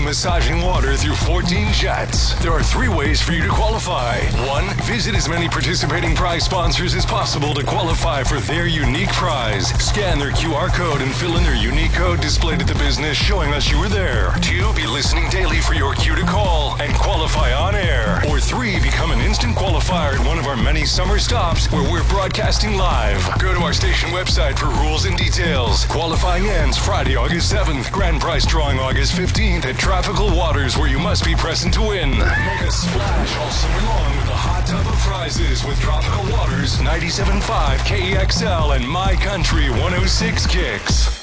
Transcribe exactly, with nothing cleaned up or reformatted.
massaging water through fourteen jets. There are three ways for you to qualify. One, visit as many participating prize sponsors as possible to qualify for their unique prize. Scan their Q R code and fill in their unique code displayed at the business showing us you were there. Two, be listening daily for your cue to call and qualify on air. Or three, become an instant qualifier at one of our many summer stops where we're broadcasting live. Go to our station website for rules and details. Qualifying ends Friday, August seventh. Grand prize drawing August fifteenth at Tropical Waters, where you must be present to win. Make a splash all summer long with a hot tub of prizes with Tropical Waters, ninety-seven point five K E X L and My Country one oh six Kicks.